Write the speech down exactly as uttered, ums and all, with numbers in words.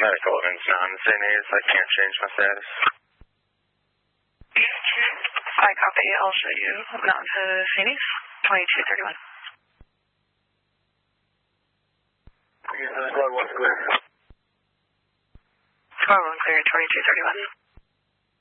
medical evidence now. I'm the same age, so I can't change my status. I copy. I'll show you. Mountain to Phoenix, twenty-two thirty-one. Squad one clear. Squad one clear, twenty-two thirty-one.